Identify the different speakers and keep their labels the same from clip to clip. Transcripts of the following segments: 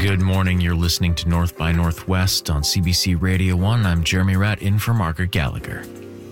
Speaker 1: Good morning. You're listening to North by Northwest on CBC Radio 1. I'm Jeremy Ratt, in for Margaret Gallagher.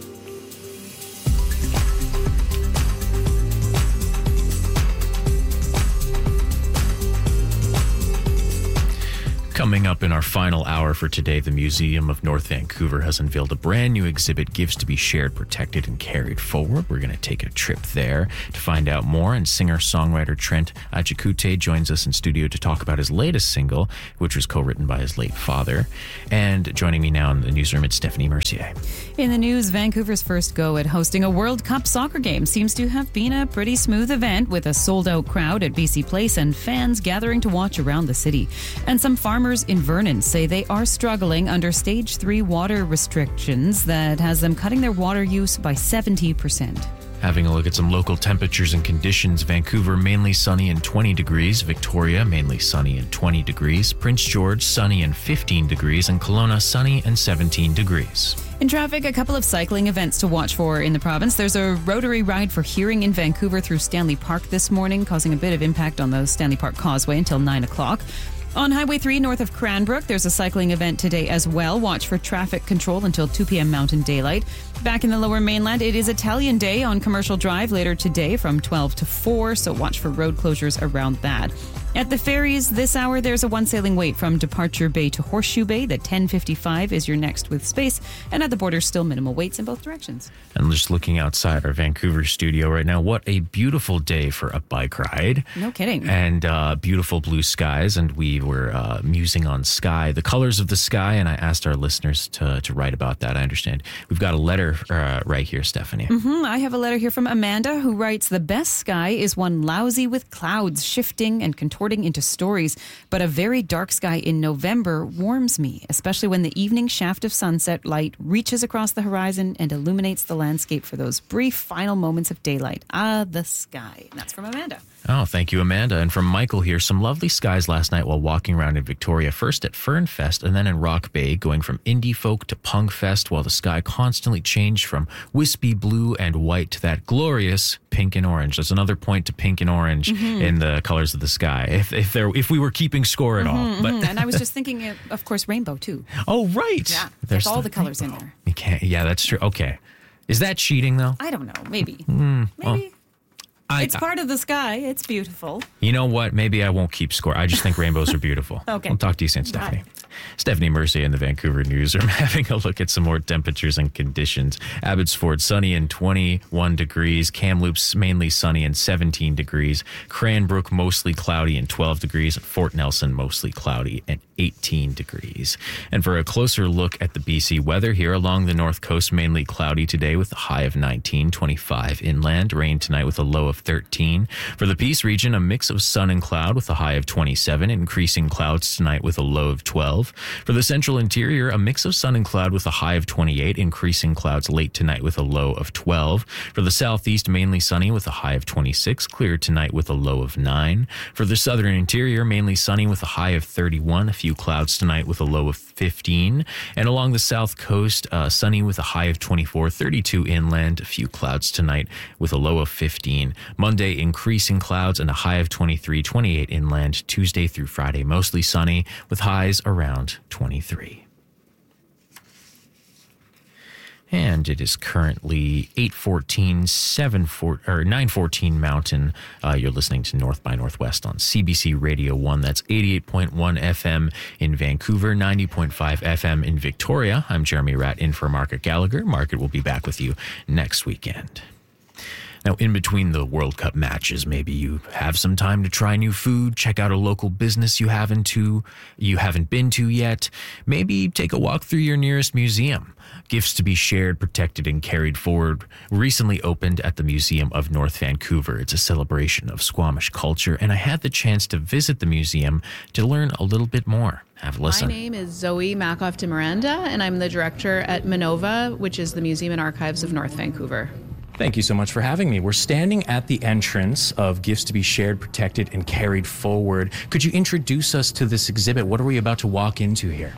Speaker 1: Coming up in our final hour for today, the Museum of North Vancouver has unveiled a brand new exhibit, Gifts to be Shared, Protected, and Carried Forward. We're going to take a trip there to find out more, and singer-songwriter Trent Achikute joins us in studio to talk about his latest single, which was co-written by his late father. And joining me now in the newsroom, it's Stephanie Mercier.
Speaker 2: In the news, Vancouver's first go at hosting a World Cup soccer game seems to have been a pretty smooth event, with a sold-out crowd at BC Place and fans gathering to watch around the city. And some farmers in Vernon say they are struggling under Stage 3 water restrictions that has them cutting their water use by 70%.
Speaker 1: Having a look at some local temperatures and conditions: Vancouver, mainly sunny and 20 degrees. Victoria, mainly sunny and 20 degrees. Prince George, sunny and 15 degrees. And Kelowna, sunny and 17 degrees.
Speaker 2: In traffic, a couple of cycling events to watch for in the province. There's a Rotary Ride for Hearing in Vancouver through Stanley Park this morning, causing a bit of impact on the Stanley Park Causeway until 9 o'clock. On Highway 3 north of Cranbrook, there's a cycling event today as well. Watch for traffic control until 2 p.m. Mountain Daylight. Back in the Lower Mainland, it is Italian Day on Commercial Drive later today from 12 to 4, so watch for road closures around that. At the ferries this hour, there's a one sailing wait from Departure Bay to Horseshoe Bay. The 10:55 is your next with space, and at the border, still minimal waits in both directions.
Speaker 1: And just looking outside our Vancouver studio right now, what a beautiful day for a bike ride.
Speaker 2: No kidding.
Speaker 1: And beautiful blue skies, and we were musing on sky, the colors of the sky, and I asked our listeners to write about that. I understand we've got a letter right here, Stephanie.
Speaker 2: I have a letter here from Amanda, who writes, "The best sky is one lousy with clouds shifting and contorting into stories, but a very dark sky in November warms me, especially when the evening shaft of sunset light reaches across the horizon and illuminates the landscape for those brief final moments of daylight. Ah, the sky." And that's from Amanda.
Speaker 1: Oh, thank you, Amanda. And from Michael here, some lovely skies last night while walking around in Victoria, first at Fern Fest and then in Rock Bay, going from indie folk to punk fest, while the sky constantly changed from wispy blue and white to that glorious pink and orange. There's another point to pink and orange in the colors of the sky, if we were keeping score at all. But
Speaker 2: And I was just thinking, of course, rainbow too.
Speaker 1: Oh, right.
Speaker 2: Yeah,
Speaker 1: There's
Speaker 2: all the colors
Speaker 1: rainbow
Speaker 2: in there.
Speaker 1: You can't. Yeah, that's true. Okay. Is that cheating, though?
Speaker 2: I don't know. Maybe.
Speaker 1: Well,
Speaker 2: It's part of the sky. It's beautiful.
Speaker 1: You know what? Maybe I won't keep score. I just think rainbows are beautiful.
Speaker 2: Okay.
Speaker 1: We'll talk to you soon, Stephanie. Stephanie Mercier in the Vancouver newsroom, having a look at some more temperatures and conditions. Abbotsford, sunny and 21 degrees. Kamloops, mainly sunny and 17 degrees. Cranbrook, mostly cloudy and 12 degrees. Fort Nelson, mostly cloudy and 18 degrees. And for a closer look at the BC weather here along the north coast, mainly cloudy today with a high of 19, 25 inland. Rain tonight with a low of 13. For the Peace region, a mix of sun and cloud with a high of 27, increasing clouds tonight with a low of 12. For the central interior, a mix of sun and cloud with a high of 28, increasing clouds late tonight with a low of 12. For the southeast, mainly sunny with a high of 26, clear tonight with a low of 9. For the southern interior, mainly sunny with a high of 31, a few clouds tonight with a low of 15. And along the south coast, sunny with a high of 24, 32 inland, a few clouds tonight with a low of 15. Monday, increasing clouds and a high of 23, 28 inland. Tuesday through Friday, mostly sunny with highs around 23. And it is currently 9:14 Mountain. You're listening to North by Northwest on CBC Radio 1. That's 88.1 FM in Vancouver, 90.5 FM in Victoria. I'm Jeremy Ratt, in for Margaret Gallagher. Margaret will be back with you next weekend. Now, in between the World Cup matches, maybe you have some time to try new food, check out a local business you haven't been to yet. Maybe take a walk through your nearest museum. Gifts to be Shared, Protected, and Carried Forward recently opened at the Museum of North Vancouver. It's a celebration of Squamish culture, and I had the chance to visit the museum to learn a little bit more. Have a listen.
Speaker 3: My name is Zoe Makoff de Miranda, and I'm the director at Minova, which is the Museum and Archives of North Vancouver.
Speaker 1: Thank you so much for having me. We're standing at the entrance of Gifts to be Shared, Protected, and Carried Forward. Could you introduce us to this exhibit? What are we about to walk into here?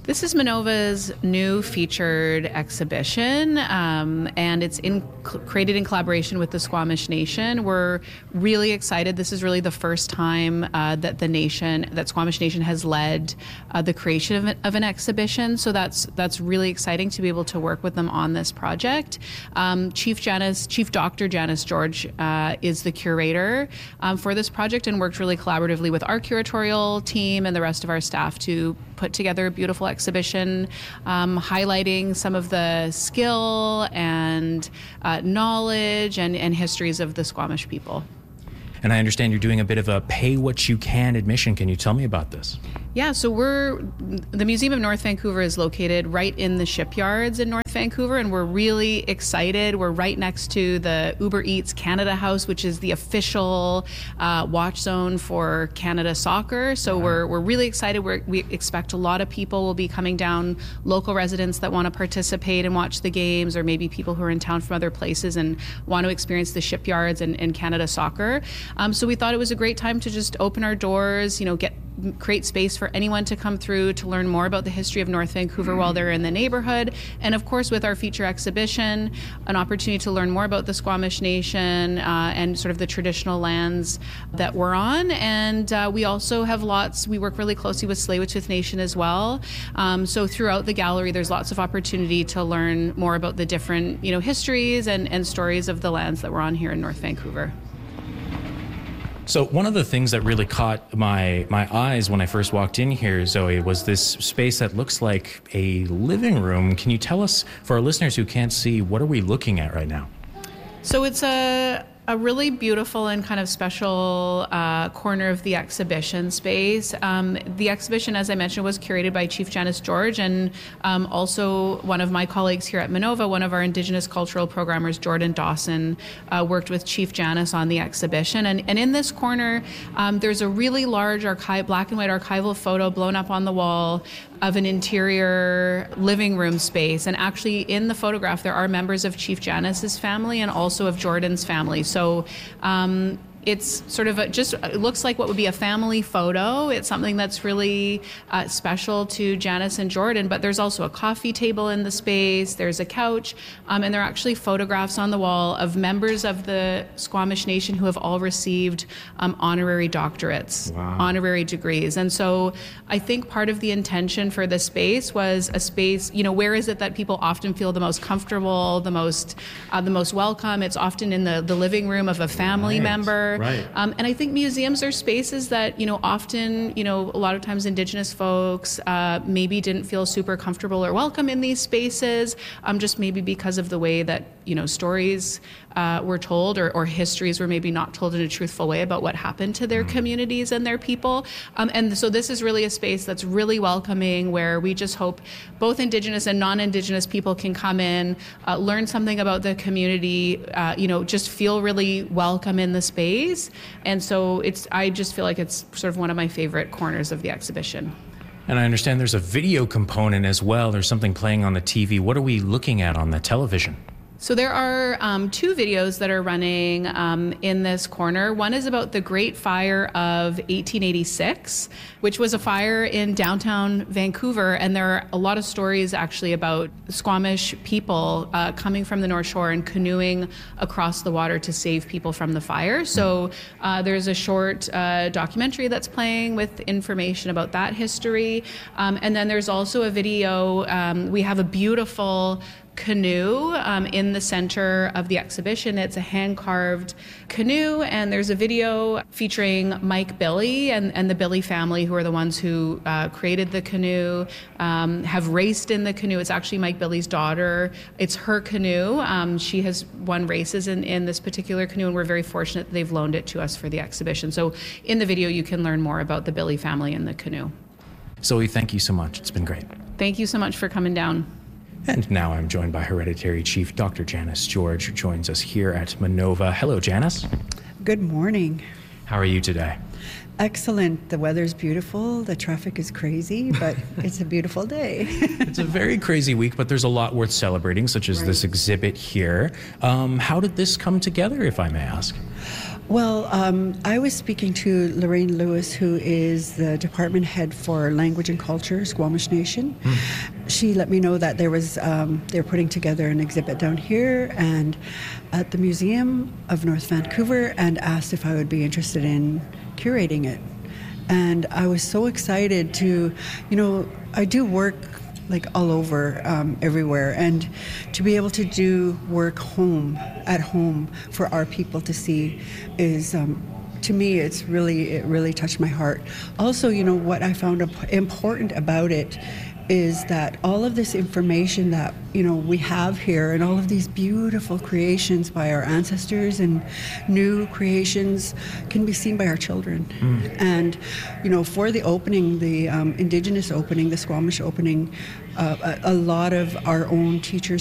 Speaker 3: This is Minova's new featured exhibition, and it's created in collaboration with the Squamish Nation. We're really excited. This is really the first time that Squamish Nation has led the creation of an exhibition. So that's really exciting to be able to work with them on this project. Chief Dr. Janice George is the curator for this project and worked really collaboratively with our curatorial team and the rest of our staff to put together a beautiful exhibition highlighting some of the skill and knowledge and histories of the Squamish people.
Speaker 4: And I understand you're doing a bit of a pay-what-you-can admission. Can you tell me about this?
Speaker 3: Yeah, so the Museum of North Vancouver is located right in the shipyards in North Vancouver, and we're really excited. We're right next to the Uber Eats Canada House, which is the official watch zone for Canada Soccer. So we're really excited. We expect a lot of people will be coming down, local residents that want to participate and watch the games, or maybe people who are in town from other places and want to experience the shipyards and Canada Soccer. So we thought it was a great time to just open our doors, create space for anyone to come through to learn more about the history of North Vancouver while they're in the neighborhood. And of course, with our feature exhibition, an opportunity to learn more about the Squamish Nation and sort of the traditional lands that we're on. And we also have we work really closely with Tsleil-Waututh Nation as well. So throughout the gallery, there's lots of opportunity to learn more about the different, histories and stories of the lands that we're on here in North Vancouver.
Speaker 4: So one of the things that really caught my eyes when I first walked in here, Zoe, was this space that looks like a living room. Can you tell us, for our listeners who can't see, what are we looking at right now?
Speaker 3: So it's a really beautiful and kind of special corner of the exhibition space. The exhibition, as I mentioned, was curated by Chief Janice George, and also one of my colleagues here at Minova, one of our Indigenous cultural programmers, Jordan Dawson, worked with Chief Janice on the exhibition. And in this corner, there's a really large black and white archival photo blown up on the wall of an interior living room space. And actually in the photograph, there are members of Chief Janice's family and also of Jordan's family. So it's sort of it looks like what would be a family photo. It's something that's really special to Janice and Jordan, but there's also a coffee table in the space, there's a couch, and there are actually photographs on the wall of members of the Squamish Nation who have all received honorary doctorates, honorary degrees. And so I think part of the intention for this space was a space, where is it that people often feel the most comfortable, the most welcome? It's often in the living room of a family member.
Speaker 4: Right.
Speaker 3: And I think museums are spaces that, often, a lot of times Indigenous folks maybe didn't feel super comfortable or welcome in these spaces, just maybe because of the way that, stories were told or histories were maybe not told in a truthful way about what happened to their communities and their people. And so this is really a space that's really welcoming, where we just hope both Indigenous and non-Indigenous people can come in, learn something about the community, just feel really welcome in the space. And so I just feel like it's sort of one of my favorite corners of the exhibition.
Speaker 4: And I understand there's a video component as well. There's something playing on the TV. What are we looking at on the television?
Speaker 3: So there are two videos that are running in this corner. One is about the Great Fire of 1886, which was a fire in downtown Vancouver. And there are a lot of stories actually about Squamish people coming from the North Shore and canoeing across the water to save people from the fire. So there's a short documentary that's playing with information about that history. And then there's also a video. We have a beautiful canoe in the center of the exhibition. It's a hand-carved canoe, and there's a video featuring Mike Billy and the Billy family, who are the ones who created the canoe, have raced in the canoe. It's actually Mike Billy's daughter. It's her canoe. She has won races in this particular canoe, and we're very fortunate that they've loaned it to us for the exhibition. So in the video, you can learn more about the Billy family and the canoe.
Speaker 4: Zoe, thank you so much. It's been great.
Speaker 3: Thank you so much for coming down.
Speaker 4: And now I'm joined by Hereditary Chief Dr. Janice George, who joins us here at Minova. Hello, Janice.
Speaker 5: Good morning.
Speaker 4: How are you today?
Speaker 5: Excellent. The weather's beautiful. The traffic is crazy, but it's a beautiful day.
Speaker 4: It's a very crazy week, but there's a lot worth celebrating, such as this exhibit here. How did this come together, if I may ask?
Speaker 5: Well, I was speaking to Lorraine Lewis, who is the department head for language and culture, Squamish Nation. She let me know that there was they're putting together an exhibit down here and at the Museum of North Vancouver, and asked if I would be interested in curating it. And I was so excited to, I do work like all over, everywhere, and to be able to do work at home for our people to see is, to me, it really touched my heart. Also, what I found important about it is that all of this information that we have here, and all of these beautiful creations by our ancestors and new creations, can be seen by our children. And for the opening, the Indigenous opening, the Squamish opening, a lot of our own teachers